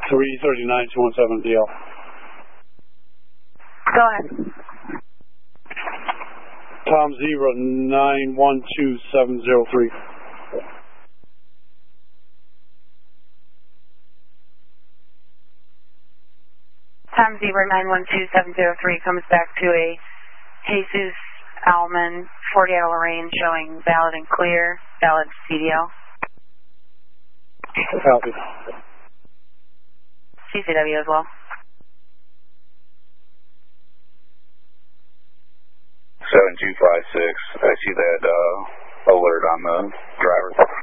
339-217 DL. Go ahead. Tom 0912703. Tom 0912703 comes back to a Jesus Alman 40-hour range showing valid and clear, valid CDL. Copy. CCW as well. 7256. I see that alert on the driver.